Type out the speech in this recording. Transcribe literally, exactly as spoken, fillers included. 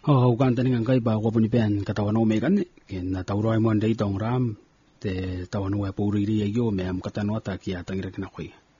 Oh, kan tani ngai ba ko puni pen katawano me kan ken na tawro ai mon dei tong ram te tawano wa puri ri yo me am katano ta ki atang rek na khoi